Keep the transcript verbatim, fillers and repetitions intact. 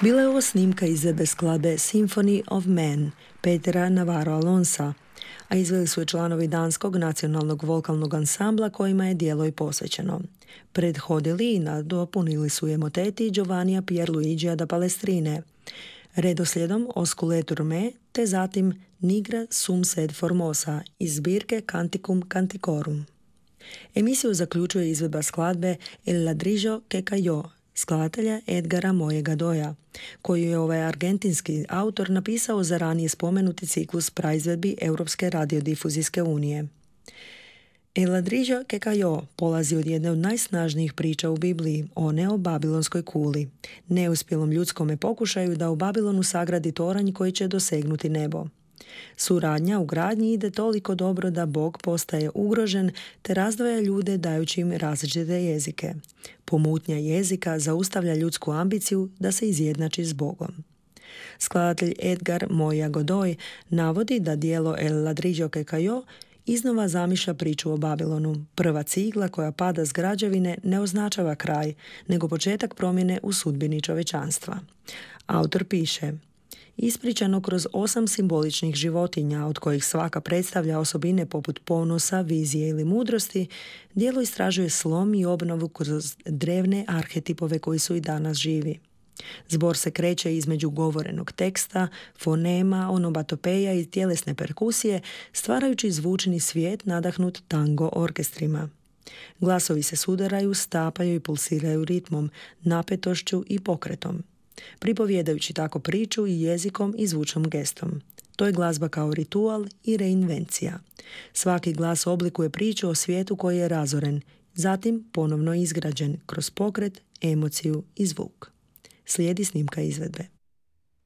Bila je ovo snimka izvedbe skladbe Symphony of Man Petera Navarro Alonsa, a izveli su je članovi danskog nacionalnog vokalnog ansambla kojima je djelo i posvećeno. Prethodili i nadopunili su je moteti Giovannija Pierluigija da Palestrine, redoslijedom Osculetur me, te zatim Nigra sum sed formosa iz zbirke Canticum Canticorum. Emisiju zaključuje izvedba skladbe El ladrillo que cayó skladatelja Edgara Moje Godoya, koju je ovaj argentinski autor napisao za ranije spomenuti ciklus praizvedbi Europske radiodifuzijske unije. El ladrillo que cayó polazi od jedne od najsnažnijih priča u Bibliji, one o Babilonskoj kuli, neuspjelom ljudskome pokušaju da u Babilonu sagradi toranj koji će dosegnuti nebo. Suradnja u gradnji ide toliko dobro da Bog postaje ugrožen te razdvaja ljude dajući im različite jezike. Pomutnja jezika zaustavlja ljudsku ambiciju da se izjednači s Bogom. Skladatelj Edgar Moja Godoy navodi da djelo El ladrillo que cayó iznova zamišlja priču o Babilonu. Prva cigla koja pada s građevine ne označava kraj, nego početak promjene u sudbini čovječanstva. Autor piše: ispričano kroz osam simboličnih životinja, od kojih svaka predstavlja osobine poput ponosa, vizije ili mudrosti, djelo istražuje slom i obnovu kroz drevne arhetipove koji su i danas živi. Zbor se kreće između govorenog teksta, fonema, onobatopeja i tjelesne perkusije, stvarajući zvučni svijet nadahnut tango orkestrima. Glasovi se sudaraju, stapaju i pulsiraju ritmom, napetošću i pokretom, pripovjedajući tako priču i jezikom i zvučnom gestom. To je glazba kao ritual i reinvencija. Svaki glas oblikuje priču o svijetu koji je razoren, zatim ponovno izgrađen kroz pokret, emociju i zvuk. Slijedi snimka izvedbe.